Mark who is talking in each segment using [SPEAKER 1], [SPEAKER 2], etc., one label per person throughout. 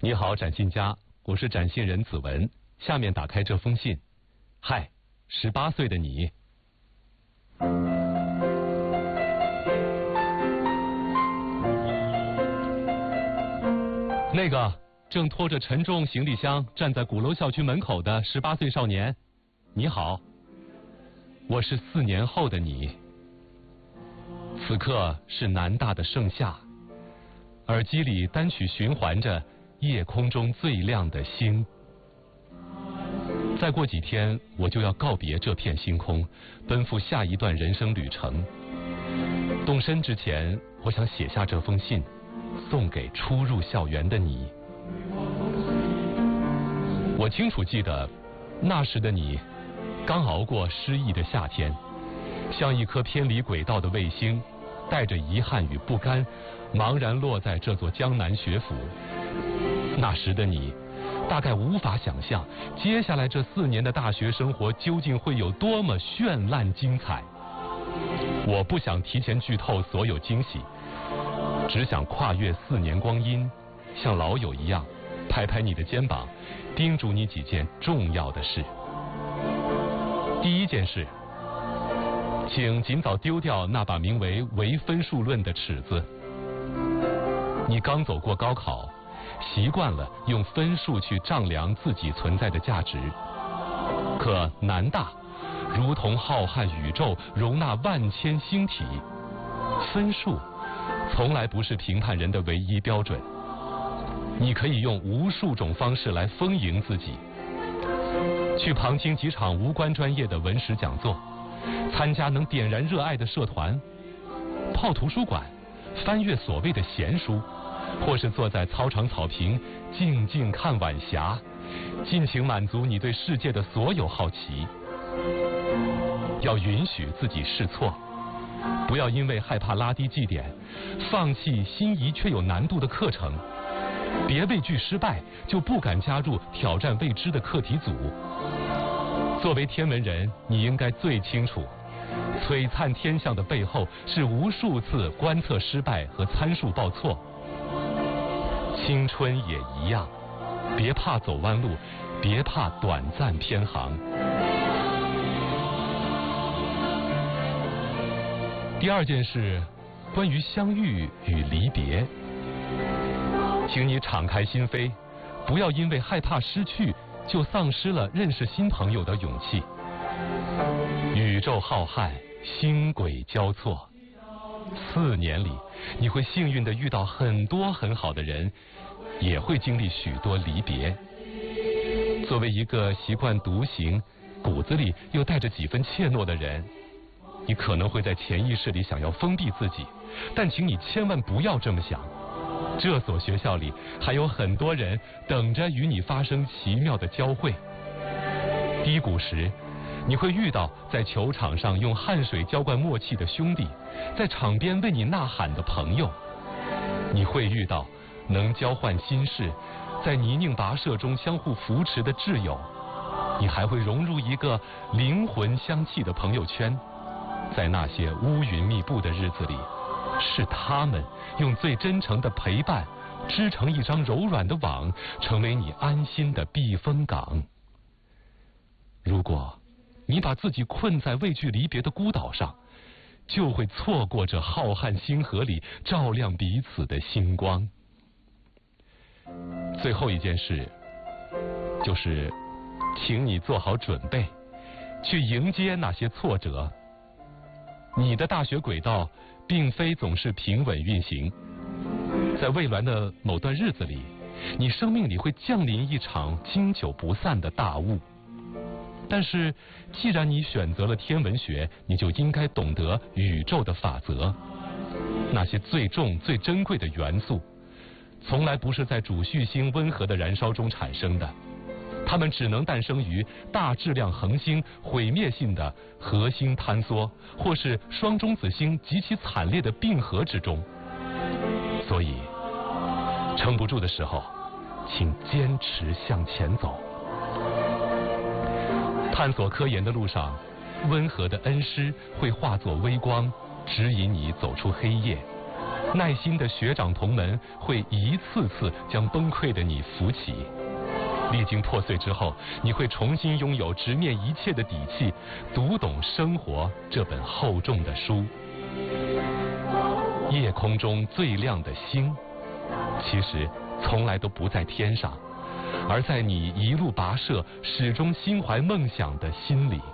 [SPEAKER 1] 你好，展信家，我是展信人子文。下面打开这封信。嗨，18岁的你。那个正拖着沉重行李箱站在鼓楼校区门口的18岁少年，你好，我是4年后的你。此刻是南大的盛夏，耳机里单曲循环着夜空中最亮的星。再过几天我就要告别这片星空，奔赴下一段人生旅程。动身之前，我想写下这封信，送给初入校园的你。我清楚记得，那时的你刚熬过失意的夏天，像一颗偏离轨道的卫星，带着遗憾与不甘，茫然落在这座江南学府。那时的你大概无法想象，接下来这4年的大学生活究竟会有多么绚烂精彩。我不想提前剧透所有惊喜，只想跨越4年光阴，像老友一样拍拍你的肩膀，叮嘱你几件重要的事。第一件事，请尽早丢掉那把名为唯分数论的尺子。你刚走过高考，习惯了用分数去丈量自己存在的价值。可南大如同浩瀚宇宙，容纳万千星体，分数从来不是评判人的唯一标准。你可以用无数种方式来丰盈自己，去旁听几场无关专业的文史讲座，参加能点燃热爱的社团，泡图书馆，翻阅所谓的闲书，或是坐在操场草坪静静看晚霞，尽情满足你对世界的所有好奇。要允许自己试错，不要因为害怕拉低绩点，放弃心仪却有难度的课程。别畏惧失败，就不敢加入挑战未知的课题组。作为天文人，你应该最清楚，璀璨天象的背后是无数次观测失败和参数报错。青春也一样，别怕走弯路，别怕短暂偏航。第二件事，关于相遇与离别。请你敞开心扉，不要因为害怕失去，就丧失了认识新朋友的勇气。宇宙浩瀚，星轨交错，4年里你会幸运地遇到很多很好的人，也会经历许多离别。作为一个习惯独行，骨子里又带着几分怯懦的人，你可能会在潜意识里想要封闭自己，但请你千万不要这么想。这所学校里还有很多人等着与你发生奇妙的交汇。低谷时，你会遇到在球场上用汗水浇灌默契的兄弟，在场边为你呐喊的朋友。你会遇到能交换心事，在泥泞跋涉中相互扶持的挚友。你还会融入一个灵魂相契的朋友圈，在那些乌云密布的日子里，是他们用最真诚的陪伴织成一张柔软的网，成为你安心的避风港。如果你把自己困在畏惧离别的孤岛上，就会错过这浩瀚星河里照亮彼此的星光。最后一件事，就是请你做好准备，去迎接那些挫折。你的大学轨道并非总是平稳运行，在未来的某段日子里，你生命里会降临一场经久不散的大雾。但是既然你选择了天文学，你就应该懂得宇宙的法则。那些最重最珍贵的元素，从来不是在主序星温和的燃烧中产生的，它们只能诞生于大质量恒星毁灭性的核心坍缩，或是双中子星极其惨烈的并合之中。所以撑不住的时候，请坚持向前走。探索科研的路上，温和的恩师会化作微光，指引你走出黑夜。 耐心的学长同门会一次次将崩溃的你扶起。历经破碎之后，你会重新拥有直面一切的底气，读懂生活这本厚重的书。夜空中最亮的星，其实从来都不在天上，而在你一路跋涉、始终心怀梦想的心里。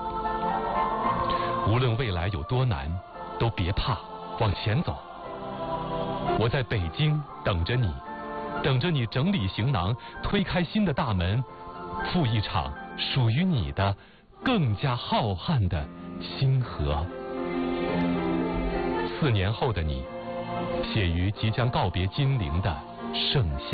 [SPEAKER 1] 无论未来有多难，都别怕，往前走。我在北京等着你，等着你整理行囊，推开新的大门，赴一场属于你的更加浩瀚的星河。4年后的你，写于即将告别金陵的盛夏。